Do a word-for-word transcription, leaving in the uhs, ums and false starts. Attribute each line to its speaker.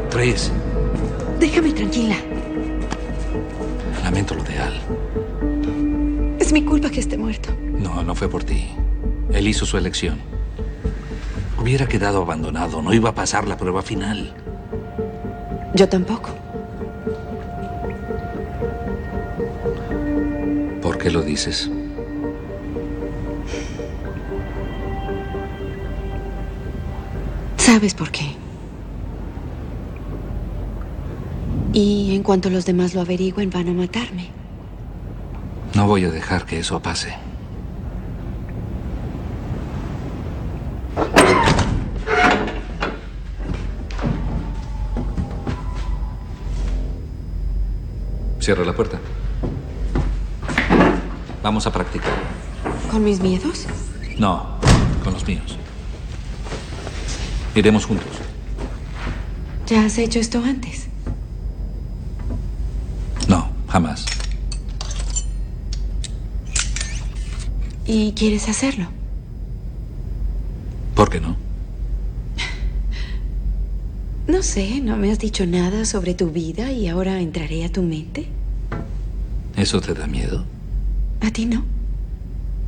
Speaker 1: Tris.
Speaker 2: Déjame tranquila.
Speaker 1: Lamento lo de Al.
Speaker 2: Es mi culpa que esté muerto.
Speaker 1: No, no fue por ti. Él hizo su elección. Hubiera quedado abandonado. No iba a pasar la prueba final.
Speaker 2: Yo tampoco.
Speaker 1: ¿Por qué lo dices?
Speaker 2: ¿Sabes por qué? Y en cuanto los demás lo averigüen, van a matarme.
Speaker 1: No voy a dejar que eso pase. Cierra la puerta. Vamos a practicar.
Speaker 2: ¿Con mis miedos?
Speaker 1: No, con los míos. Iremos juntos.
Speaker 2: ¿Ya has hecho esto antes?
Speaker 1: No, jamás.
Speaker 2: ¿Y quieres hacerlo?
Speaker 1: ¿Por qué no?
Speaker 2: No sé, no me has dicho nada sobre tu vida y ahora entraré a tu mente.
Speaker 1: ¿Eso te da miedo?
Speaker 2: ¿A ti no?